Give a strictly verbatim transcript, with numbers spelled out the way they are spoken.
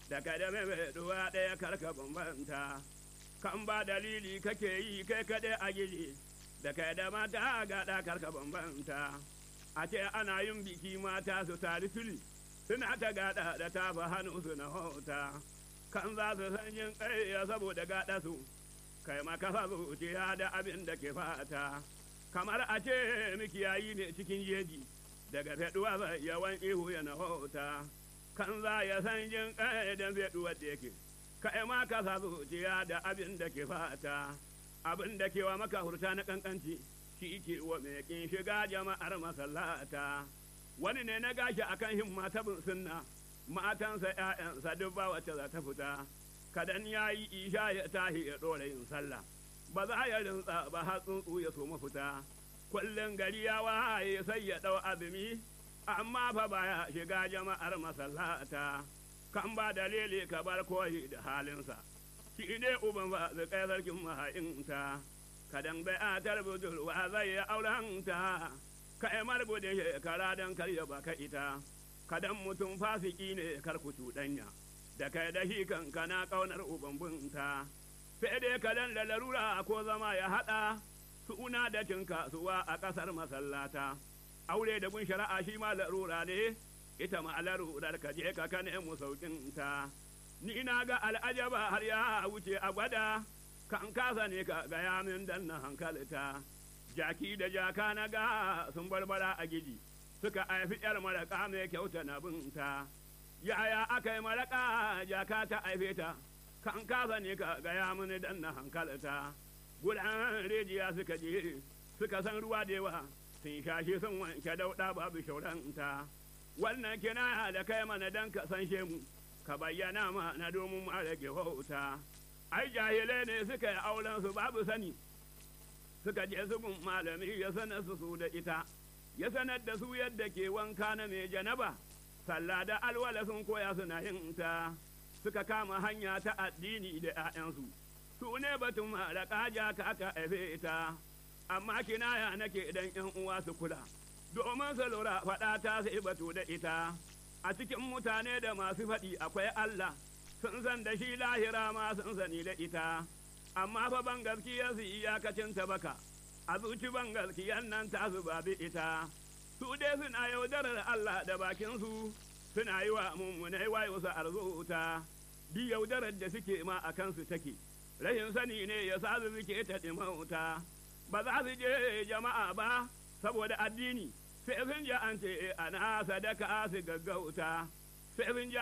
da kai da mai duwa ɗaya karka bambanta kan ba dalili kake yi kai kaɗai a gidi da kai da mata gaɗa karka bambanta a ce ana yin biki mata su tari fili suna ta gaɗa da tafa hannu su na hota kan za su san yin ƙarya saboda gaɗa su kai makasa zuciya da abin da ke fata kamar a ce mikiyayi ne cikin jeji daga feduwa zai yawan ihu ya na hota kan za ya san jin ƙarya da feduwa da yake kai makasa zuciya da abin da ke fata abin da ke wa maka hurta na kankanci shi ke wa mai kin shiga jama'ar masallata wani ne na gashi akan himma ta bin sunna matansa ƴaƴansa duk ba wacce za ta fita kadan ya yi isha ya tahi ya ɗora yin sallah ba za ya rinsa ba har tsuntsu ya so mafita kullum gari ya waye sai ya ɗau azumi amma fa baya shiga jama'ar masallata kan ba dalili ka bar koyi da halinsa shi ne uban ba zai kai sarkin maha'inta kadan bai a tarbudurwa zai ya auranta kai marbudin shekara don karya baka ita kadan mutum fasiki ne karku cuɗanya da kai da shi kanka na ƙaunar uban bunta sai dai kadan da larura ko zama ya haɗa suna da cin kasuwa a ƙasar masallata aure da gun shari'a shi ma larura ne ita ma larurar ka je ka kane mu sauƙinta ni na ga al'ajaba har ya wuce a gwada kan kasa ne ka gaya min dan na hankalta jaki da jaka na ga sun barbara a gidi suka haifi yar maraka mai kyauta na binta yaya aka yi maraka jaka ta haife ta kan kasa ne ka gaya min dan na hankalta gudan rijiya suka je suka san ruwa da yawa sun shashi sun wanke dauɗa babu shauranta wannan kina da kai mana dan ka san shemu ka bayyana mana domin mu rage wauta ai jahilai ne suka yi auren su babu sani suka je su gun malami ya sanar su su da ita ya sanar da su yadda ke wanka na mai janaba sallah da alwala sun koya suna yin ta suka kama hanya ta addini da 'ya'yansu su ne batun malaka jaka aka haife ta amma kinaya nake idan 'yan uwa su kula domin su lura faɗa ta sai batu da ita a cikin mutane da masu faɗi akwai Allah sun san da shi lahira ma sun sani da ita amma fa ban gaskiya su iyakacin ta baka a zuci ban gaskiyan nan ta su babi ita su dai suna yaudarar Allah da bakin su suna yi wa mummunai wayo su arzuta di yaudarar da suke ma a kansu take rashin sani ne ya sa su suke ta ɗimauta ba za su je jama'a ba saboda addini sai sun ji an ce ana sadaka su gaggauta sai sun ji